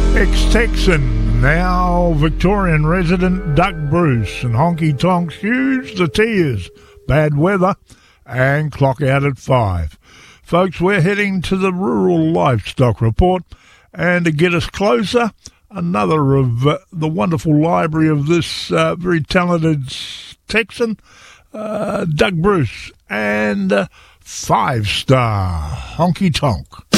Ex-Texan, now Victorian resident Doug Bruce, and Honky Tonk Shoes, The Tears, Bad Weather, and Clock Out at 5. Folks, we're heading to the Rural Livestock Report, and to get us closer, another of the wonderful library of this very talented Texan, Doug Bruce, and 5-star Honky Tonk.